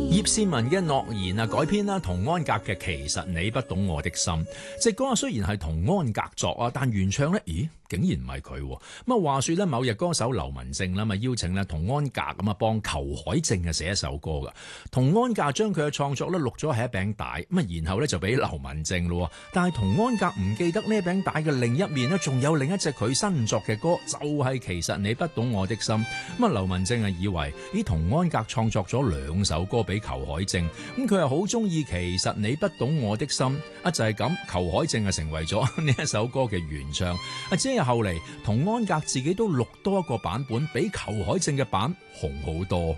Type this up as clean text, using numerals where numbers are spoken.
葉倩文嘅諾言啊，改編啦童安格嘅其實你不懂我的心。隻歌雖然係童安格作啊，但原唱咧，咦，竟然唔係佢。咁啊，話說咧，某日歌手劉文正啦，咪邀請咧童安格咁啊，幫裘海正啊寫一首歌噶。童安格將佢嘅創作咧錄咗喺一餅帶，咁啊，然後咧就俾劉文正咯。但係童安格唔記得呢一餅帶嘅另一面咧，仲有另一隻佢新作嘅歌，就係其實你不懂我的心。咁啊，劉文正啊以為咦，童安格創作咗兩首歌俾裘海正，咁佢又好中意其實你不懂我的心啊，就係咁，裘海正啊成為咗呢一首歌嘅原唱啊，即係後嚟童安格自己都錄多一個版本，比裘海正嘅版紅好多。